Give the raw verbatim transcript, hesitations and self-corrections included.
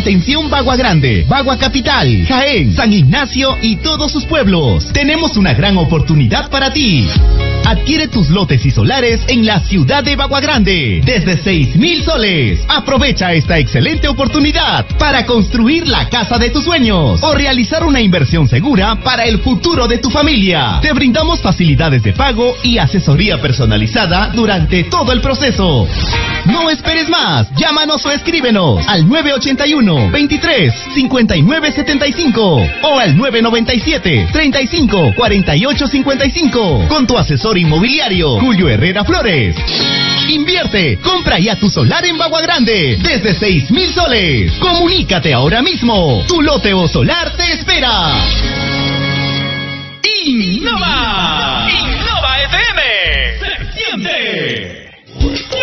Atención Bagua Grande, Bagua Capital, Jaén, San Ignacio y todos sus pueblos. Tenemos una gran oportunidad para ti. Adquiere tus lotes y solares en la ciudad de Bagua Grande desde seis mil soles. Aprovecha esta excelente oportunidad para construir la casa de tus sueños o realizar una inversión segura para el futuro de tu familia. Te brindamos facilidades de pago y asesoría personalizada durante todo el proceso. No esperes más, llámanos o escríbenos al nueve ochenta y uno, veintitrés, cincuenta y nueve setenta y cinco o al nueve noventa y siete, treinta y cinco, cuarenta y ocho cincuenta y cinco con tu asesor inmobiliario Julio Herrera Flores. Invierte, compra ya tu solar en Bagua Grande desde seis mil soles. Comunícate ahora mismo, tu lote o solar te espera. Innova, Innova F M, se siente.